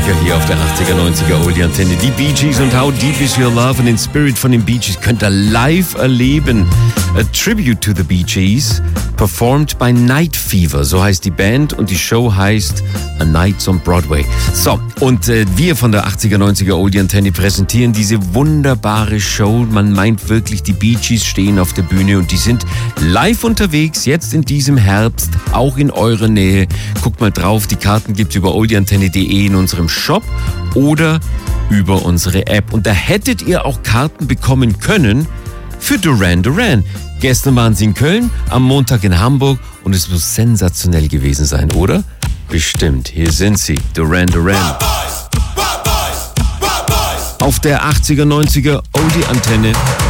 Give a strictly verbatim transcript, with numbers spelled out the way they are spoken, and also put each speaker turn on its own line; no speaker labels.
Klassiker hier auf der achtziger, neunziger Oldie Antenne. Die Bee Gees und How Deep Is Your Love und den Spirit von den Bee Gees könnt ihr live erleben. A Tribute to the Bee Gees, performed by Night Fever, so heißt die Band, und die Show heißt A Night on Broadway. So, und äh, wir von der achtziger, neunziger Oldie Antenne präsentieren diese wunderbare Show. Man meint wirklich, die Bee Gees stehen auf der Bühne und die sind live unterwegs, jetzt in diesem Herbst, auch in eurer Nähe. Guckt mal drauf, die Karten gibt's über oldie antenne punkt de in unserem Shop oder über unsere App. Und da hättet ihr auch Karten bekommen können für Duran Duran. Gestern waren sie in Köln, am Montag in Hamburg und es muss sensationell gewesen sein, oder? Bestimmt. Hier sind sie, Duran Duran. Auf der achtziger, neunziger Oldie Antenne.